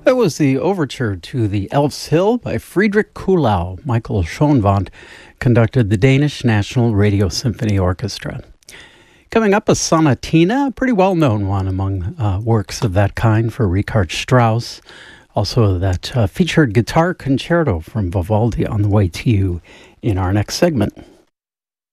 That was the overture to the Elf's Hill by Friedrich Kuhlau. Michael Schoenwandt conducted the Danish National Radio Symphony Orchestra. Coming up, a sonatina, a pretty well-known one among works of that kind for Richard Strauss. Also, that featured guitar concerto from Vivaldi on the way to you in our next segment.